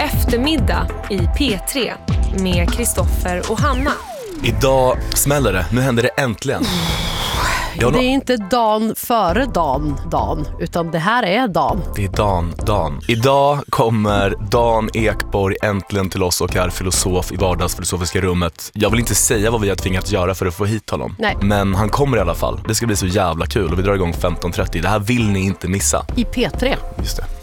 Eftermiddag i P3 med Kristoffer och Hanna. Idag smäller det, nu händer det äntligen. Det är inte dagen före dagen, utan det här är dagen. Det är Dan. Idag kommer Dan Ekborg äntligen till oss och är filosof i vardagsfilosofiska rummet. Jag vill inte säga vad vi har tvingats göra för att få hit honom. Nej. Men han kommer i alla fall. Det ska bli så jävla kul och vi drar igång 15.30. Det här vill ni inte missa. I P3. Just det.